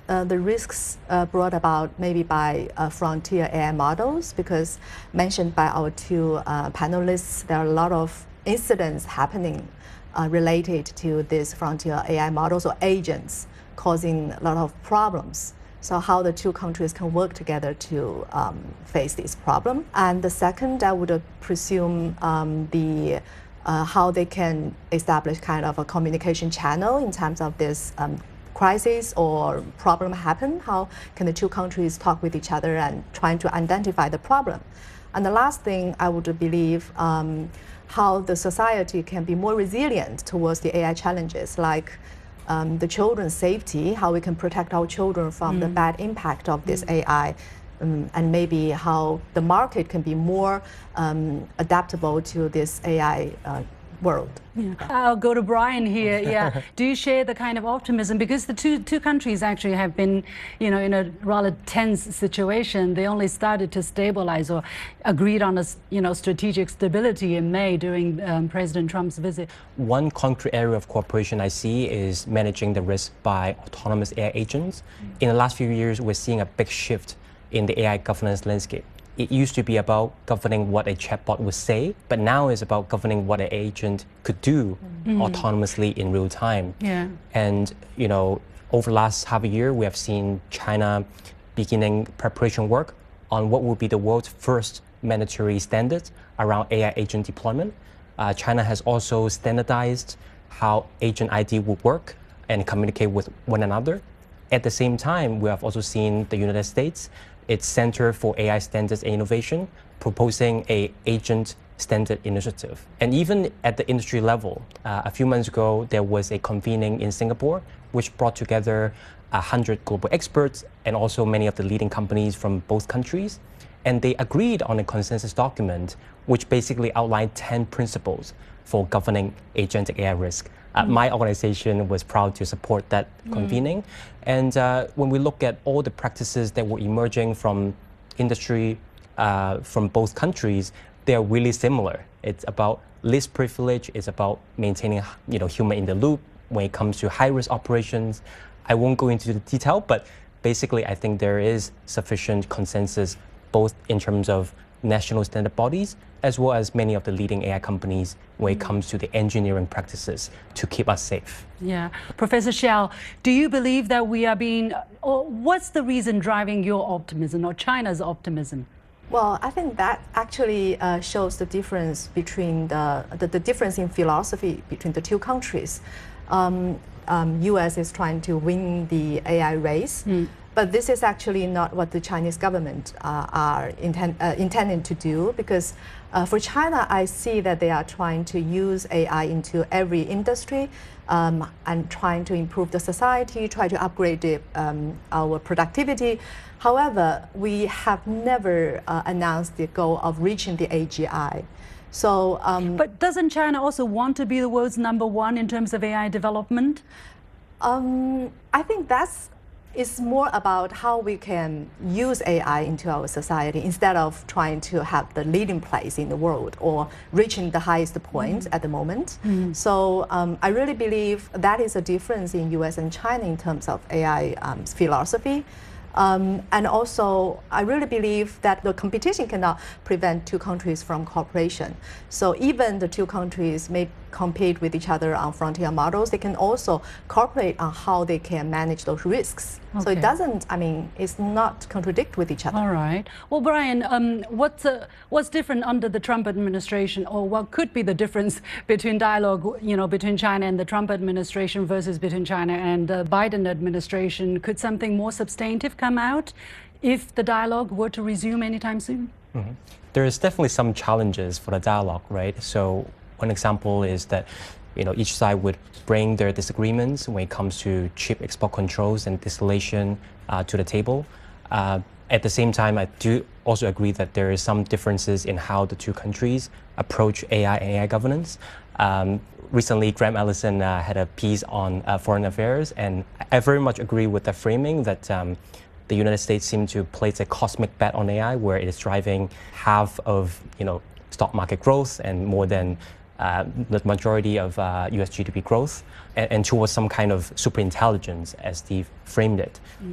the risks brought about maybe by frontier AI models, because mentioned by our two panelists, there are a lot of incidents happening related to these frontier AI models or agents causing a lot of problems. So how the two countries can work together to face this problem. And the second, I would presume how they can establish kind of a communication channel in terms of this crisis or problem happen. How can the two countries talk with each other and trying to identify the problem? And the last thing I would believe, how the society can be more resilient towards the AI challenges, like the children's safety, how we can protect our children from the bad impact of this AI, and maybe how the market can be more adaptable to this AI world. Yeah. I'll go to Brian here. Yeah. Do you share the kind of optimism? Because the two countries actually have been, in a rather tense situation. They only started to stabilize or agreed on a, strategic stability in May during President Trump's visit. One concrete area of cooperation I see is managing the risk by autonomous AI agents. In the last few years, we're seeing a big shift in the AI governance landscape. It used to be about governing what a chatbot would say, but now it's about governing what an agent could do autonomously in real time. Yeah. And, over the last half a year, we have seen China beginning preparation work on what will be the world's first mandatory standards around AI agent deployment. China has also standardized how agent ID will work and communicate with one another. At the same time, we have also seen the United States, its Center for AI Standards and Innovation, proposing an agent standard initiative. And even at the industry level, a few months ago, there was a convening in Singapore, which brought together 100 global experts and also many of the leading companies from both countries. And they agreed on a consensus document, which basically outlined 10 principles for governing agentic AI risk. My organization was proud to support that convening. And when we look at all the practices that were emerging from industry from both countries, they are really similar. It's about least privilege, it's about maintaining human in the loop when it comes to high-risk operations. I won't go into the detail, but basically I think there is sufficient consensus both in terms of national standard bodies as well as many of the leading AI companies when it comes to the engineering practices to keep us safe. Yeah. Professor Xiao, do you believe that we are or what's the reason driving your optimism or China's optimism? Well, I think that actually shows the difference between the difference in philosophy between the two countries. US is trying to win the AI race. But this is actually not what the Chinese government are intending to do, because for China, I see that they are trying to use AI into every industry and trying to improve the society, try to upgrade our productivity. However, we have never announced the goal of reaching the AGI. So, but doesn't China also want to be the world's #1 in terms of AI development? I think it's more about how we can use AI into our society instead of trying to have the leading place in the world or reaching the highest point at the moment. So I really believe that is a difference in US and China in terms of AI philosophy. And also, I really believe that the competition cannot prevent two countries from cooperation. So even the two countries may compete with each other on frontier models, they can also cooperate on how they can manage those risks. Okay. So it doesn't, it's not contradict with each other. All right. Well, Brian, what's different under the Trump administration, or what could be the difference between dialogue, between China and the Trump administration versus between China and the Biden administration? Could something more substantive come out if the dialogue were to resume anytime soon? There is definitely some challenges for the dialogue, right? So one example is that each side would bring their disagreements when it comes to chip export controls and distillation to the table. At the same time, I do also agree that there is some differences in how the two countries approach AI and AI governance. Recently, Graham Allison had a piece on foreign affairs, and I very much agree with the framing that the United States seemed to place a cosmic bet on AI, where it is driving half of stock market growth and more than the majority of US GDP growth, and towards some kind of super intelligence, as Steve framed it.